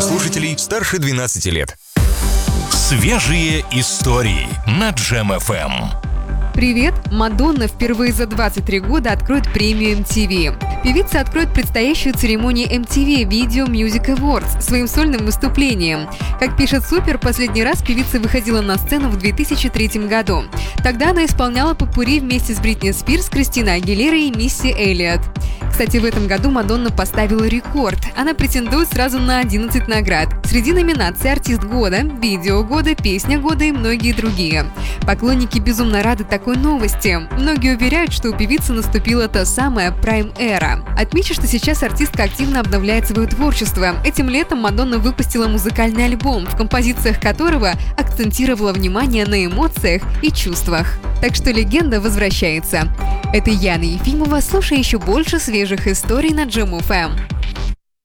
слушателей старше 12 лет. Свежие истории на Джем FM. Привет! Мадонна впервые за 23 года откроет премию MTV. Певица откроет предстоящую церемонию MTV Video Music Awards своим сольным выступлением. Как пишет Супер, последний раз певица выходила на сцену в 2003 году. Тогда она исполняла попурри вместе с Бритни Спирс, Кристиной Агилерой и Мисси Эллиott. Кстати, в этом году Мадонна поставила рекорд. Она претендует сразу на 11 наград. Среди номинаций «Артист года», «Видео года», «Песня года» и многие другие. Поклонники безумно рады такой новости. Многие уверяют, что у певицы наступила та самая прайм-эра. Отмечу, что сейчас артистка активно обновляет свое творчество. Этим летом Мадонна выпустила музыкальный альбом, в композициях которого акцентировала внимание на эмоциях и чувствах. Так что легенда возвращается. Это Яна Ефимова. Слушай еще больше свежих историй на Джем FM.